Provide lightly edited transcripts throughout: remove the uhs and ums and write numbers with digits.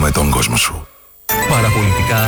αλλάξουμε τον κόσμο σου. Παραπολιτικά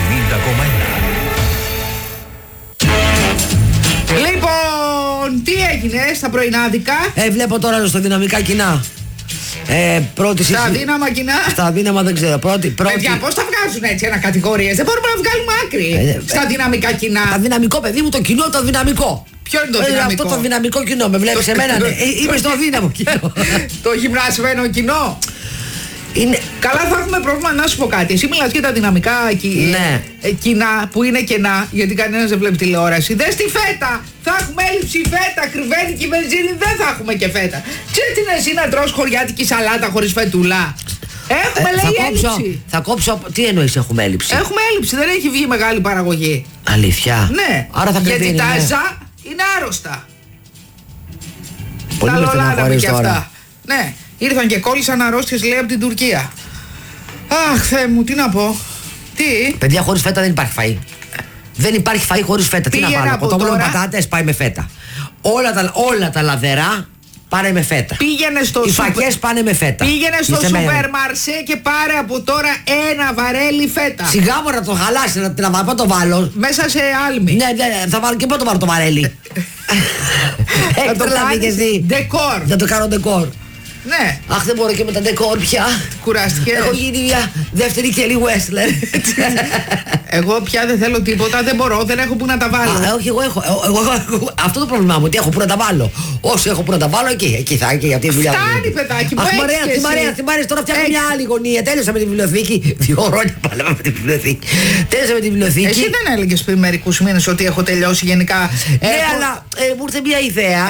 90,1. Λοιπόν, τι έγινε στα πρωινάδικα? Βλέπω τώρα στο δυναμικά κοινά. Στα δύναμα κοινά. Στα δύναμα δεν ξέρω. Πρώτη. Παιδιά, πώς τα βγάζουν έτσι ανακατηγορίες? Δεν μπορούμε να βγάλουμε άκρη στα δυναμικά κοινά. Τα δυναμικό, παιδί μου, το κοινό, το δυναμικό. Ποιο είναι το δυναμικό? Αυτό το δυναμικό κοινό. Με βλέπεις εμένα, ναι. Είμαι στο δύναμο κοινό. Το γυμνασμένο κοινό. Είναι... Καλά, θα έχουμε πρόβλημα, να σου πω κάτι. Εσύ μιλάς για τα δυναμικά κοινά που είναι κενά, γιατί κανένας δεν βλέπει τηλεόραση. Δες τη φέτα! Θα έχουμε έλλειψη φέτα, κρυβαίνει και η βενζίνη, δεν θα έχουμε και φέτα. Ξέρεις τι είναι εσύ να τρως χωριάτικη σαλάτα χωρίς φετούλα? Έχουμε λέει έλλειψη. Θα κόψω. Τι εννοείς έχουμε έλλειψη? Έχουμε έλλειψη, δεν έχει βγει μεγάλη παραγωγή. Αλήθεια? Ναι. Άρα θα γιατί τα ΕΖΑ είναι άρρωστα. Πολύ με στεναχωρείς τώρα. Ναι. Ήρθαν και κόλλησαν αρρώστιες, λέει, από την Τουρκία. Αχ, Θεέ μου, τι να πω. Τι? Παιδιά, χωρίς φέτα δεν υπάρχει φαΐ. Δεν υπάρχει φαΐ χωρίς φέτα. Τι να πάρω? Κοτόπουλο με πατάτες πάει με φέτα. Όλα τα λαδερά πάνε με φέτα. Οι φακές πάνε με φέτα. Πήγαινε στο σούπερ μαρσέ και πάρε από τώρα ένα βαρέλι φέτα. Σιγά μου να το χαλάσει, να το βάλω. Μέσα σε άλμη. Ναι, θα βάλω και πότε το βάλω το βαρέλι. Θα το κάνεις ντεκόρ. Θα το κάνω ντεκόρ. Ναι. Αχ, δεν μπορώ και με τα ντεκόρ πια. Κουράστηκες? Έχω γίνει μια δεύτερη Kelly Westler. Εγώ πια δεν θέλω τίποτα, δεν μπορώ, δεν έχω που να τα βάλω. Όχι, εγώ έχω αυτό το πρόβλημά μου, ότι έχω που να τα βάλω. Όσο έχω που να τα βάλω, εκεί θα και αυτή τη δουλειά. Φτάνει, παιδάκι μου. Αχ, τι μ' αρέσει, τώρα φτιάχνω μια άλλη γωνία. Τέλειωσα με τη βιβλιοθήκη. 2 χρόνια παλεύα με τη βιβλιοθήκη. Τέλειωσα με τη βιβλιοθήκη. Εσύ δεν έλεγες πριν μερικούς μήνες ότι έχω τελειώσει γενικά? Ναι, αλλά μου ήρθε μια ιδέα.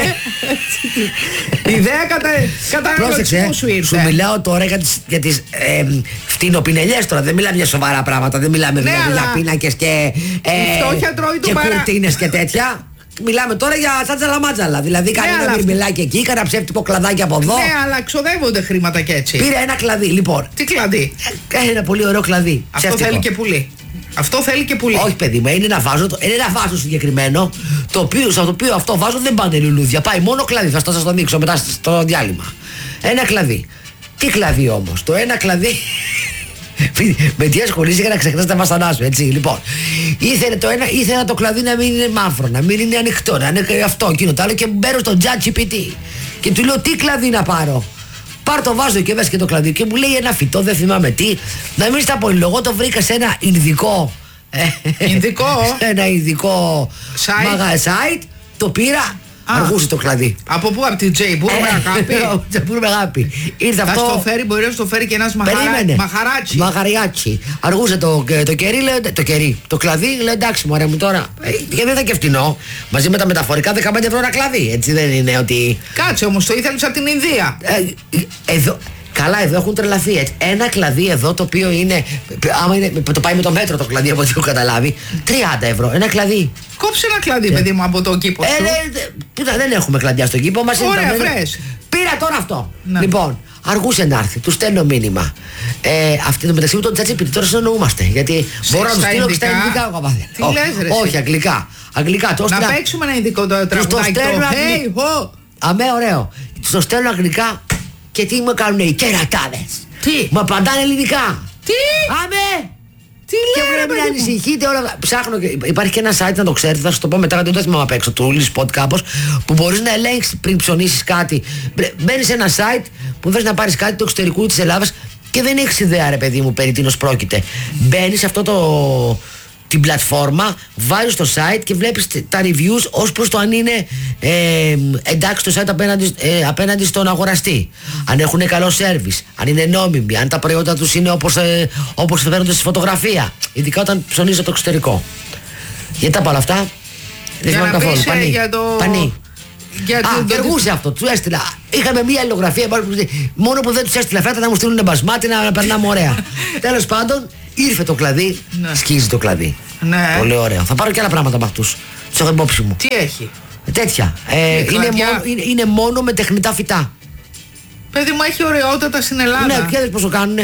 Ιδέα κατά πρόσεξε, σου μιλάω τώρα για τις φτηνοπινελιές τώρα. Δεν μιλάμε για σοβαρά πράγματα. Δεν μιλάμε δηλαδή για πίνακες και κουρτίνες και τέτοια. Μιλάμε τώρα για τσατζαλαμάτζαλα. Δηλαδή κάνει ένα μυρμιλάκι εκεί, κάνα ψεύτικο κλαδάκι από εδώ. Ναι, αλλά ξοδεύονται χρήματα και έτσι. Πήρε ένα κλαδί, λοιπόν. Τι κλαδί? Ένα πολύ ωραίο κλαδί. Αυτό θέλει και πουλί. Αυτό θέλει και πουλί. Όχι, παιδί μου, είναι ένα βάζο συγκεκριμένο. Στο οποίο αυτό βάζο δεν πάνε λουλούδια. Πάει μόνο κλαδί. Θα σας το δείξω μετά στο διάλειμμα. Ένα κλαδί. Τι κλαδί όμως? Το ένα κλαδί. Με τι ασχολείσαι για να ξεχνάς τα βασανά σου, έτσι. Λοιπόν, ήθελα το κλαδί να μην είναι μαύρο, να μην είναι ανοιχτό, να είναι αυτό, εκείνο το άλλο. Και μπαίνω στο ChatGPT και του λέω τι κλαδί να πάρω. Πάρ' το βάζω και βες και το κλαδί. Και μου λέει ένα φυτό, δεν θυμάμαι τι. Να μην στα πολυλογώ, το βρήκα σε ένα ινδικό. Ένα ειδικό site. Το πήρα. Αργούσε το κλαδί. Από πού? Από την Τζέι, πού με αγάπη. Ήρθε αυτό. Θα στο φέρει, μπορεί να στο φέρει και ένας μαχαράτσι. Μαχαριάτσι. Αργούσε το κερί, λέω. Το κλαδί, λέω εντάξει, μωρέ μου τώρα. Γιατί δεν θα και φτηνό. Μαζί με τα μεταφορικά 15 ευρώ ένα κλαδί. Έτσι δεν είναι ότι. Κάτσε όμως, το ήθελες από την Ινδία. Εδώ. Καλά, εδώ έχουν τρελαθεί έτσι. Ένα κλαδί εδώ το οποίο είναι. Άμα είναι, το πάει με το μέτρο το κλαδί, από ό,τι έχω καταλάβει. 30 ευρώ. Ένα κλαδί. Κόψε ένα κλαδί, παιδί μου, από το κήπο σου. Δεν έχουμε κλαδιά στον κήπο μας. Ωραία, βρες. Πήρα τώρα αυτό. Ναι. Λοιπόν, αργούσε να έρθει. Του στέλνω μήνυμα. Αυτή το μεταξύ μου τον ChatGPT τώρα συνεννοούμαστε. Γιατί μπορώ να του στείλω και στα ελληνικά. Τι λες, ρε? Όχι, αγγλικά. Να παίξουμε ένα ειδικό τραγουδάκι. Αμέ, ωραίο. Του στέλνω αγγλικά. Και τι μου κάνουν οι κερατάδες? Τι? Μου απαντάνε ελληνικά. Τι? Άμε! Τι λέει? Και πρέπει να ανησυχείτε όλα. Ψάχνω και υπάρχει και ένα site, να το ξέρετε, θα σου το πω μετά, γιατί δεν θυμάμαι απ' έξω, του Spot κάπως, που μπορείς να ελέγξεις πριν ψωνίσεις κάτι. Μπαίνεις σε ένα site που θες να πάρεις κάτι του εξωτερικού της Ελλάδας και δεν έχεις ιδέα, ρε παιδί μου, περί τίνος πρόκειται. Μπαίνεις σε αυτό την πλατφόρμα, βάζεις το site και βλέπεις τα reviews ως προς το αν είναι εντάξει το site απέναντι στον αγοραστή. Αν έχουν καλό service, αν είναι νόμιμοι, αν τα προϊόντα τους είναι όπως φαίνονται στη φωτογραφία. Ειδικά όταν ψωνίζει το εξωτερικό. Γιατί τα πάω αυτά. Δεν θυμάμαι καθόλου. Πανί. Αργούσε αυτό, του έστειλα. Είχαμε μία αλληλογραφία. Μόνο που δεν τους έστειλα φέτα να μου στείλουν μπασμάτι να περνάμε ωραία. Τέλος πάντων, ήρθε το κλαδί, σκίζει το κλαδί. Ναι. Πολύ ωραίο. Θα πάρω και άλλα πράγματα από αυτούς. Τους έχω υπόψη μου. Τι έχει? Τέτοια. Είναι μόνο με τεχνητά φυτά. Παιδί μου, έχει ωραιότατα στην Ελλάδα. Ναι, ξέρεις πόσο κάνουνε?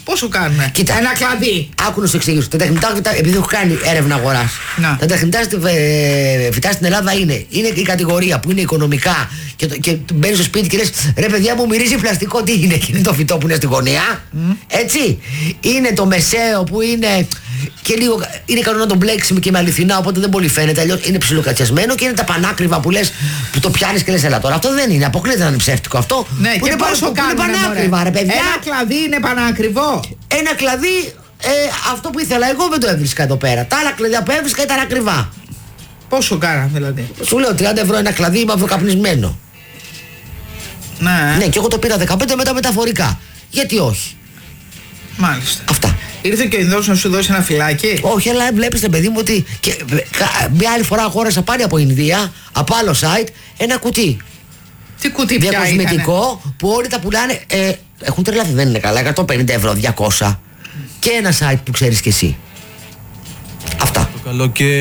Πόσο κάνουνε? Κοίτα. Ένα κλαδί. Άκου να σου εξηγήσω. Τα τεχνητά φυτά, επειδή έχω κάνει έρευνα αγοράς, τα τεχνητά φυτά στην Ελλάδα είναι η κατηγορία που είναι οικονομικά και μπαίνεις στο σπίτι και λες ρε παιδιά μου μυρίζει πλαστικό, τι είναι? Και είναι το φυτό που είναι στη γωνία. Έτσι. Είναι το μεσαίο που είναι και λίγο είναι ικανό να τον μπλέξει και με αληθινά, οπότε δεν πολύ φαίνεται. Αλλιώς είναι ψιλοκατσιασμένο και είναι τα πανάκριβα που λες, που το πιάνεις και λες έλα τώρα. Αυτό δεν είναι, αποκλείται να είναι ψεύτικο αυτό. Ναι, που και είναι πόσο πανάκριβα, ρε παιδιά. Ένα κλαδί είναι πανάκριβο. Ένα κλαδί, αυτό που ήθελα εγώ δεν το έβρισκα εδώ πέρα. Τα άλλα κλαδιά που έβρισκα ήταν ακριβά. Πόσο κάνα δηλαδή? Σου λέω 30 ευρώ ένα κλαδί μαυροκαπνισμένο. Ναι. Ναι, και εγώ το πήρα 15 μετά μεταφορικά. Γιατί όχι? Μάλιστα. Αυτά. Ήρθε και ο Ινδός να σου δώσει ένα φυλάκι. Όχι, αλλά βλέπεις το παιδί μου ότι. Και, μια άλλη φορά αγόρασα πάλι από Ινδία, από άλλο site, ένα κουτί. Τι κουτί πια διακοσμητικό που όλοι τα πουλάνε. Έχουν τρελαθεί, δεν είναι καλά. 150 ευρώ, 200. Και ένα site που ξέρεις κι εσύ. Αυτά.